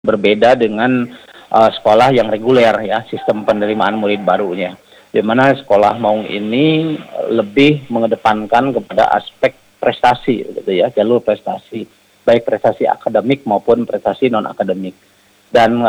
berbeda dengan sekolah yang reguler ya, sistem penerimaan murid barunya. Di mana sekolah Maung ini lebih mengedepankan kepada aspek prestasi gitu ya, jalur prestasi, baik prestasi akademik maupun prestasi non akademik. Dan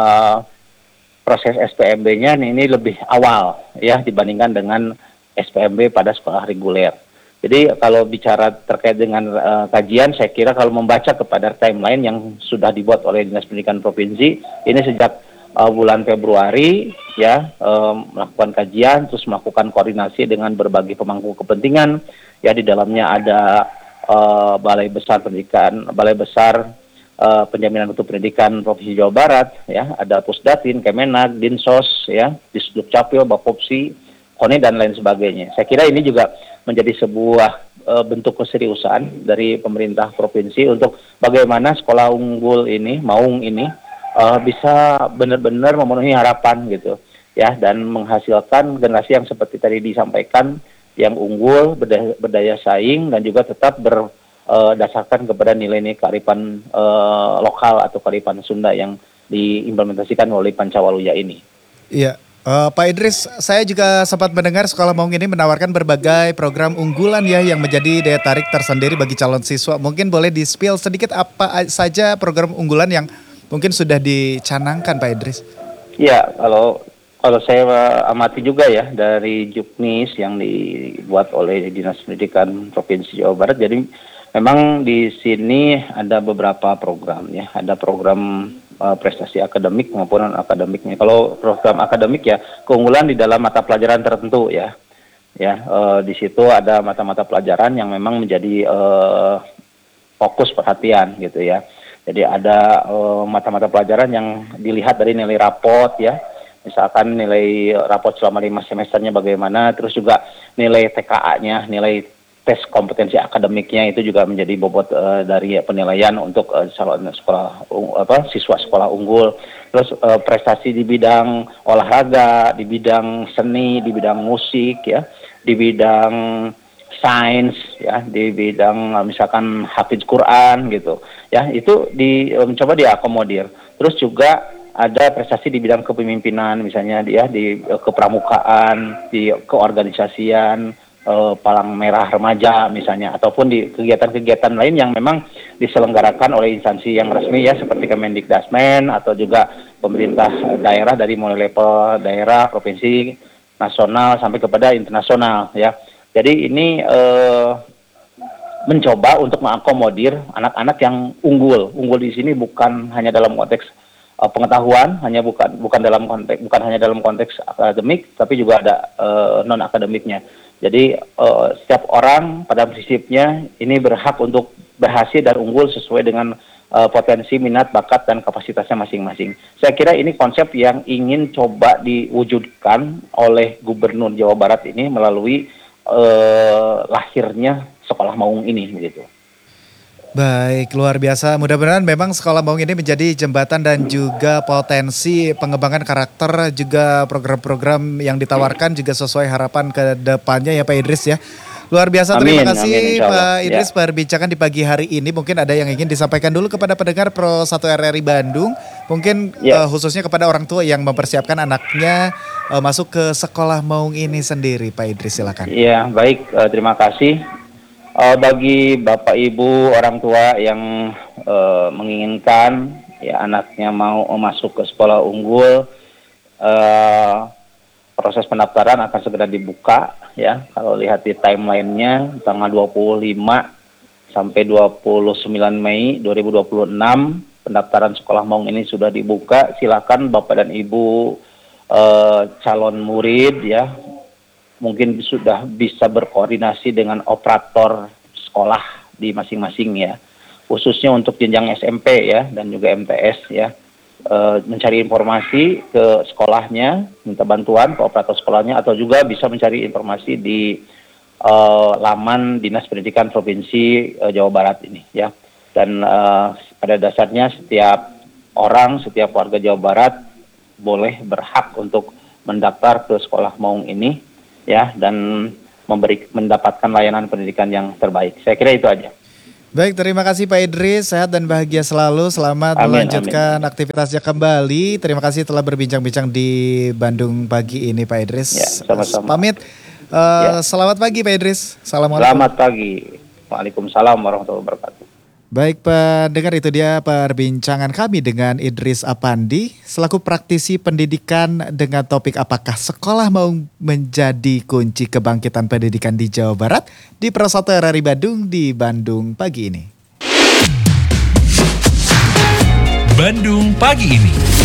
proses SPMB-nya ini lebih awal ya dibandingkan dengan SPMB pada sekolah reguler. Jadi kalau bicara terkait dengan kajian, saya kira kalau membaca kepada timeline yang sudah dibuat oleh Dinas Pendidikan Provinsi, ini sejak bulan Februari ya melakukan kajian, terus melakukan koordinasi dengan berbagai pemangku kepentingan. Ya di dalamnya ada Balai Besar Pendidikan, Balai Besar Penjaminan Mutu Pendidikan Provinsi Jawa Barat, ya ada Pusdatin, Kemenag, Dinsos, ya Disduk Capil, Bapopsi, KONI dan lain sebagainya. Saya kira ini juga menjadi sebuah bentuk keseriusan dari pemerintah provinsi untuk bagaimana sekolah unggul ini, Maung ini bisa benar-benar memenuhi harapan gitu, ya dan menghasilkan generasi yang seperti tadi disampaikan yang unggul, berdaya saing dan juga tetap berdasarkan kepada nilai-nilai kearifan lokal atau kearifan Sunda yang diimplementasikan oleh Pancawaluya ini. Iya. Pak Idris, saya juga sempat mendengar Sekolah Maung ini menawarkan berbagai program unggulan ya yang menjadi daya tarik tersendiri bagi calon siswa. Mungkin boleh di-spill sedikit apa saja program unggulan yang mungkin sudah dicanangkan Pak Idris? Ya, kalau saya amati juga ya dari Juknis yang dibuat oleh Dinas Pendidikan Provinsi Jawa Barat. Jadi memang di sini ada beberapa program ya, ada program prestasi akademik maupun non akademiknya. Kalau program akademik ya keunggulan di dalam mata pelajaran tertentu ya, di situ ada mata-mata pelajaran yang memang menjadi fokus perhatian gitu ya. Jadi ada mata-mata pelajaran yang dilihat dari nilai rapot ya, misalkan nilai rapot selama 5 semesternya bagaimana, terus juga nilai TKA-nya, nilai tes kompetensi akademiknya itu juga menjadi bobot dari penilaian untuk calon sekolah siswa sekolah unggul. Terus prestasi di bidang olahraga, di bidang seni, di bidang musik ya, di bidang sains ya, di bidang misalkan hafiz Quran gitu. Ya, itu mencoba diakomodir. Terus juga ada prestasi di bidang kepemimpinan misalnya dia di kepramukaan, di keorganisasian, Palang Merah Remaja misalnya, ataupun di kegiatan-kegiatan lain yang memang diselenggarakan oleh instansi yang resmi ya seperti Kemendikdasmen atau juga pemerintah daerah dari mulai level daerah, provinsi, nasional sampai kepada internasional ya. Jadi ini mencoba untuk mengakomodir anak-anak yang unggul. Unggul di sini bukan hanya dalam konteks pengetahuan, bukan hanya dalam konteks akademik, tapi juga ada non akademiknya. Jadi setiap orang pada prinsipnya ini berhak untuk berhasil dan unggul sesuai dengan potensi, minat, bakat, dan kapasitasnya masing-masing. Saya kira ini konsep yang ingin coba diwujudkan oleh Gubernur Jawa Barat ini melalui lahirnya Sekolah Maung ini begitu. Baik, luar biasa. Mudah-mudahan memang Sekolah Maung ini menjadi jembatan dan juga potensi pengembangan karakter, juga program-program yang ditawarkan juga sesuai harapan ke depannya ya Pak Idris ya. Luar biasa, terima kasih Pak Idris perbincangan di pagi hari ini. Mungkin ada yang ingin disampaikan dulu kepada pendengar Pro 1 RRI Bandung. Mungkin khususnya kepada orang tua yang mempersiapkan anaknya masuk ke Sekolah Maung ini sendiri. Pak Idris silakan. Iya, baik, terima kasih. Bagi Bapak Ibu orang tua yang menginginkan ya anaknya mau masuk ke sekolah unggul, proses pendaftaran akan segera dibuka ya. Kalau lihat di timelinenya tanggal 25 sampai 29 Mei 2026 pendaftaran Sekolah Maung ini sudah dibuka. Silakan Bapak dan Ibu calon murid ya, mungkin sudah bisa berkoordinasi dengan operator sekolah di masing-masing ya, khususnya untuk jenjang SMP ya dan juga MTS ya, mencari informasi ke sekolahnya, minta bantuan ke operator sekolahnya, atau juga bisa mencari informasi di laman Dinas Pendidikan Provinsi Jawa Barat ini ya. Dan pada dasarnya setiap warga Jawa Barat boleh berhak untuk mendaftar ke Sekolah Maung ini ya, dan mendapatkan layanan pendidikan yang terbaik. Saya kira itu aja. Baik, terima kasih Pak Idris, sehat dan bahagia selalu. Selamat Amin, melanjutkan amin. aktivitasnya kembali. Terima kasih telah berbincang-bincang di Bandung pagi ini Pak Idris. Ya, sama-sama. Pamit. Ya, Selamat pagi Pak Idris. Assalamualaikum. selamat pagi. Waalaikumsalam warahmatullahi wabarakatuh. Baik pendengar, itu dia perbincangan kami dengan Idris Apandi selaku praktisi pendidikan dengan topik apakah sekolah mau menjadi kunci kebangkitan pendidikan di Jawa Barat di Pro 1 RRI Bandung di Bandung pagi ini. Bandung pagi ini.